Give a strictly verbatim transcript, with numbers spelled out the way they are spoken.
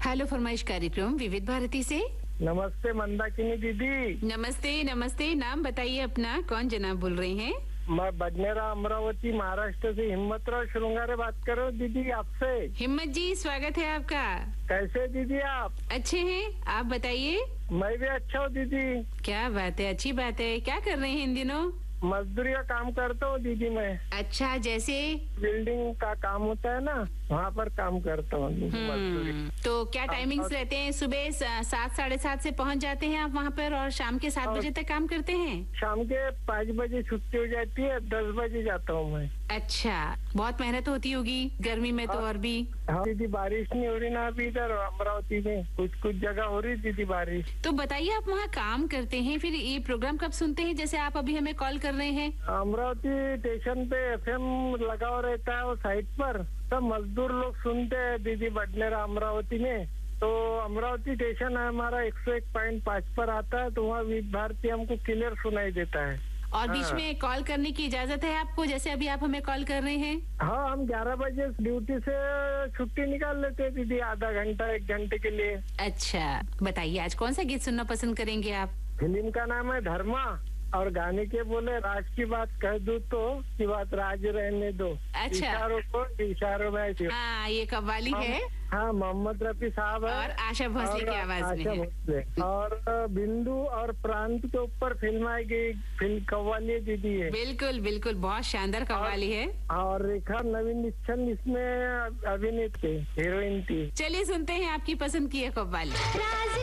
Hello फरमाइश कार्यक्रम विविध भारती से। नमस्ते मंदाकिनी दीदी। नमस्ते नमस्ते, नाम बताइए अपना, कौन जनाब बोल रहे हैं? मैं बडनेरा अमरावती महाराष्ट्र से हिम्मतराव श्रृंगारे बात कर रहा हूँ दीदी आपसे। हिम्मत जी, स्वागत है आपका। कैसे दीदी आप? अच्छे हैं, आप बताइए। मैं भी अच्छा हूँ दीदी। क्या बात है, अच्छी बात है। क्या कर रहे हैं इन दिनों? मजदूरी का काम करता हूँ दीदी मैं। अच्छा, जैसे बिल्डिंग का काम होता है ना, वहाँ पर काम करता हूँ मजदूरी। तो क्या टाइमिंग्स रहते हैं? सुबह सात साढ़े सात से पहुँच जाते हैं आप वहाँ पर और शाम के सात बजे तक काम करते हैं? शाम के पाँच बजे छुट्टी हो जाती है, दस बजे जाता हूँ मैं। अच्छा, बहुत मेहनत होती होगी गर्मी में तो। और भी हाँ दीदी, बारिश नहीं हो रही ना अभी इधर अमरावती में, कुछ कुछ जगह हो रही दीदी बारिश। तो बताइए, आप वहाँ काम करते हैं, फिर ये प्रोग्राम कब सुनते हैं जैसे आप अभी हमें कॉल कर रहे हैं? अमरावती स्टेशन पे एफएम लगा हुआ रहता है वो साइट पर, सब मजदूर लोग सुनते हैं दीदी बडनेरा अमरावती में। तो अमरावती स्टेशन है हमारा एक सौ एक पॉइंट पाँच पर आता है, तो वहाँ विविध भारती हमको क्लियर सुनाई देता है। और बीच हाँ। में कॉल करने की इजाजत है आपको, जैसे अभी आप हमें कॉल कर रहे हैं? हाँ, हम ग्यारह बजे ड्यूटी से छुट्टी निकाल लेते हैं दीदी, आधा घंटा एक घंटे के लिए। अच्छा, बताइए आज कौन सा गीत सुनना पसंद करेंगे आप? फिल्म का नाम है धर्मा और गाने के बोले राज की बात कह दूं तो की बात राज रहने दो। अच्छा। इशारों को इशारों में। हाँ, ये कव्वाली है। हाँ, मोहम्मद रफी साहब है और आशा भोसले की आवाज में है। भोसले। और बिंदु और प्रांत के ऊपर फिल्म आएगी, फिल्म कव्वाली दीदी है। बिल्कुल बिल्कुल, बहुत शानदार कव्वाली है। और रेखा नवीन निश्चल इसमें अभिनेत्री हीरोइन थी। चलिए सुनते हैं आपकी पसंद की है कव्वाली।